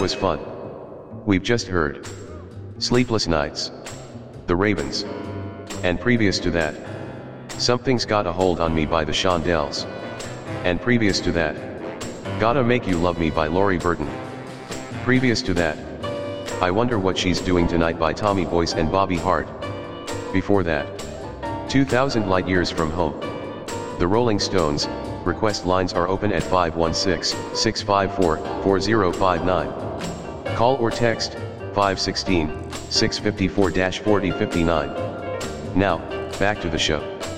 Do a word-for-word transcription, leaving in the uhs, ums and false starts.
Was fun. We've just heard Sleepless Nights, The Ravens, and previous to that, Something's Got a Hold on Me by the Shondells, and previous to that, Gotta Make You Love Me by Laurie Burton. Previous to that, I Wonder What She's Doing Tonight by Tommy Boyce and Bobby Hart. Before that, two thousand Light Years from Home. The Rolling Stones. Request lines are open at five one six, six five four, four zero five nine. Call or text five one six, six five four, four zero five nine. Now, back to the show.